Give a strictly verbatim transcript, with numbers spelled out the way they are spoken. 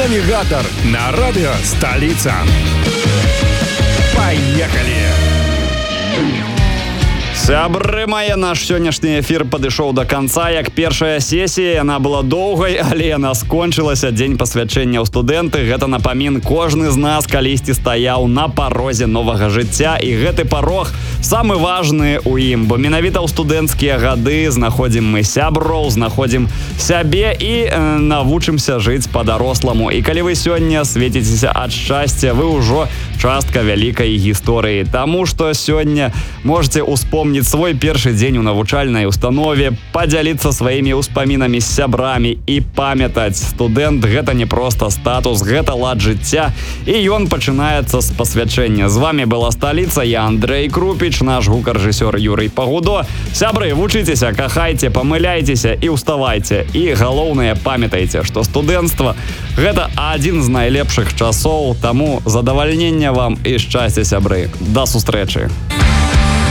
Навигатор на радио «Столица». Поехали! Сябры мае, наш сённяшні эфір падышоў да канца. Як першая сесія, яна была доўгай, але яна скончылася. Дзень пасвячэння ў студэнты. Гэта напамін, кожны з нас калісьці стаяў на парозе новага жыцця. І гэты парог самы важны ў ім, бо менавіта ў студэнцкія гады знаходзім мы сяброў, знаходзім сябе і э, навучымся жыць па-даросламу. І калі вы сёння свеціцеся ад шчасця, вы ўжо частка вялікай гісторыі. Таму што сёння можете успомніць свой першы дзень у навучальнай установе, падзяліцца сваімі ўспамінамі з сябрамі і памятаць, студэнт гэта не проста статус, гэта лад жыцця, і ён пачынаецца з пасвячэння. З вами была «Сталіца», я Андрей Крупіч, наш гукарэжысёр Юрый Пагудо. Сябры, вучыцеся, кахайце, памыляйцеся і ўставайце. І галоўнае, памятайце, што студэнцтва гэта адзін з найлепшых часоў, таму задавальнення вам і шчасця, сябры. Да сустрэчы.